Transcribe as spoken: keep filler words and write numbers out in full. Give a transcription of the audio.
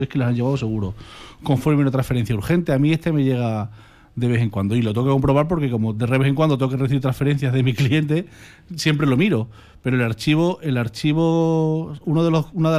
es que las han llevado seguro, conforme una transferencia urgente. A mí este me llega de vez en cuando y lo tengo que comprobar porque como de vez en cuando tengo que recibir transferencias de mi cliente, siempre lo miro. Pero el archivo, el archivo, uno de los, una de